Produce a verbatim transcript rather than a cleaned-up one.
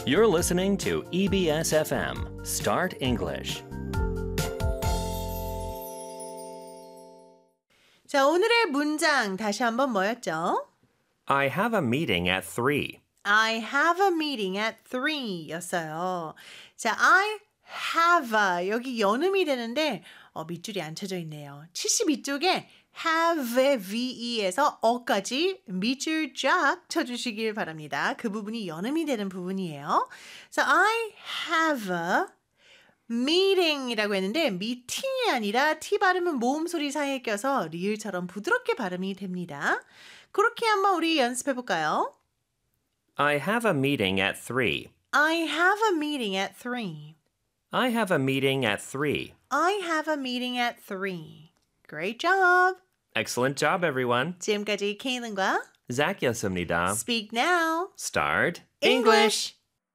You're listening to E B S F M, Start English. 자, 오늘의 문장 다시 한번 뭐였죠? I have a meeting at three. I have a meeting at three 였어요. 자, I have a 여기 연음이 되는데 어, 밑줄이 안 쳐져 있네요. 칠십이 쪽에 have, ve에서 어까지 밑줄 쫙 쳐주시길 바랍니다. 그 부분이 연음이 되는 부분이에요. So I have a meeting이라고 했는데 미팅이 아니라 T 발음은 모음 소리 사이에 껴서 리을처럼 부드럽게 발음이 됩니다. 그렇게 한번 우리 연습해 볼까요? I have a meeting at three. I have a meeting at three. I have a meeting at three. I have a meeting at three. Great job. Excellent job, everyone. 지금까지 케이는과 Zach였습니다. Speak Now. Start English.